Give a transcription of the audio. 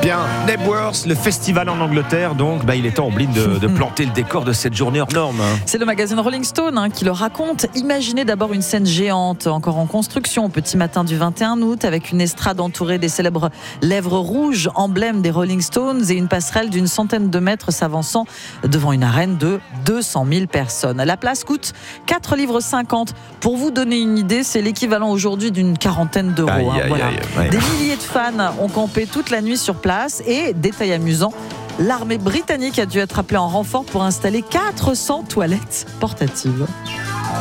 Bien, Knebworth, le festival en Angleterre, donc il est temps, Ombline, de planter le décor de cette journée hors norme. C'est le magazine Rolling Stone qui le raconte. Imaginez d'abord une scène géante, encore en construction, au petit matin du 21 août, avec une estrade entourée des célèbres lèvres rouges, emblème des Rolling Stones, et une passerelle d'une centaine de mètres s'avançant devant une arène de 200 000 personnes. La place coûte 4,50 livres. Pour vous donner une idée, c'est l'équivalent aujourd'hui d'une quarantaine d'euros. Des milliers de fans ont campé toute la nuit sur place et, détail amusant, l'armée britannique a dû être appelée en renfort pour installer 400 toilettes portatives.